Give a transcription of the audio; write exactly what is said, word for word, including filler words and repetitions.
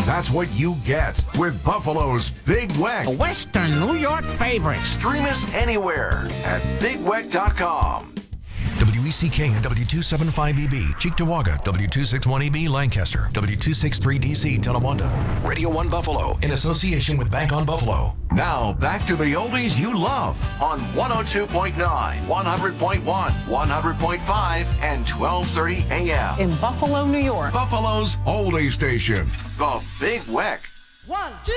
That's what you get with Buffalo's Big Weck. A Western New York favorite. Stream us anywhere at big weck dot com. W E C K and W two seventy-five E B, Cheektowaga, W two sixty-one E B, Lancaster, W two sixty-three D C, Tonawanda. Radio one Buffalo, in association with Bank on Buffalo. Now back to the oldies you love on one oh two point nine, one hundred point one, one hundred point five, and twelve thirty A M. In Buffalo, New York. Buffalo's oldie station, the Big Weck. One, two.